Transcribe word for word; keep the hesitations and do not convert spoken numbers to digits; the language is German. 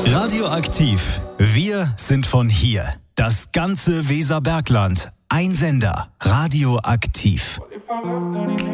Radioaktiv. Wir sind von hier. Das ganze Weserbergland. Ein Sender. Radioaktiv. If I left, then